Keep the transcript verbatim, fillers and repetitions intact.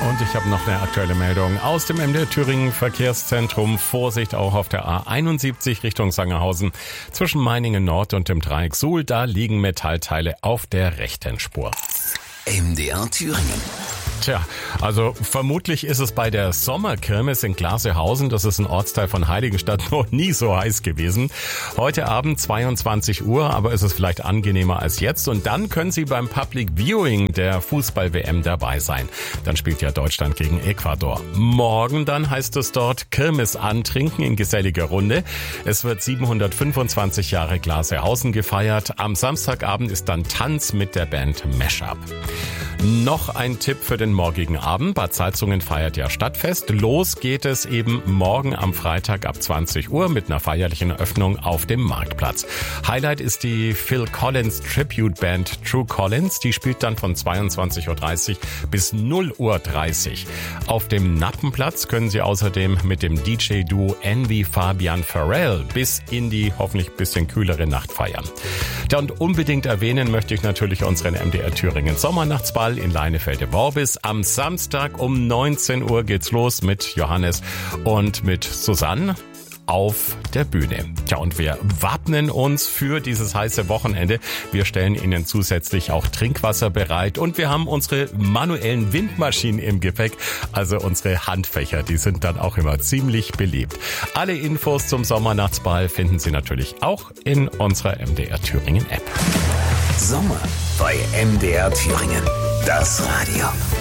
Und ich habe noch eine aktuelle Meldung aus dem M D R Thüringen Verkehrszentrum. Vorsicht auch auf der A einundsiebzig Richtung Sangerhausen zwischen Meiningen Nord und dem Dreieck Suhl. Da liegen Metallteile auf der rechten Spur. M D R Thüringen. Tja, also vermutlich ist es bei der Sommerkirmes in Glasehausen, das ist ein Ortsteil von Heiligenstadt, noch nie so heiß gewesen. Heute Abend zweiundzwanzig Uhr, aber ist es vielleicht angenehmer als jetzt. Und dann können Sie beim Public Viewing der Fußball-W M dabei sein. Dann spielt ja Deutschland gegen Ecuador. Morgen dann heißt es dort Kirmes antrinken in geselliger Runde. Es wird siebenhundertfünfundzwanzig Jahre Glasehausen gefeiert. Am Samstagabend ist dann Tanz mit der Band Mashup. Noch ein Tipp für den morgigen Abend. Bad Salzungen feiert ja Stadtfest. Los geht es eben morgen am Freitag ab zwanzig Uhr mit einer feierlichen Eröffnung auf dem Marktplatz. Highlight ist die Phil Collins Tribute Band True Collins. Die spielt dann von zweiundzwanzig Uhr dreißig bis null Uhr dreißig. Auf dem Nappenplatz können Sie außerdem mit dem D J-Duo Envy Fabian Farrell bis in die hoffentlich bisschen kühlere Nacht feiern. Ja, und unbedingt erwähnen möchte ich natürlich unseren M D R Thüringen Sommernachtsball in Leinefelde-Worbis. Am Samstag um neunzehn Uhr geht's los mit Johannes und mit Susanne auf der Bühne. Tja, und wir wappnen uns für dieses heiße Wochenende. Wir stellen Ihnen zusätzlich auch Trinkwasser bereit und wir haben unsere manuellen Windmaschinen im Gepäck, also unsere Handfächer, die sind dann auch immer ziemlich beliebt. Alle Infos zum Sommernachtsball finden Sie natürlich auch in unserer M D R Thüringen App. Sommer bei M D R Thüringen. Das Radio.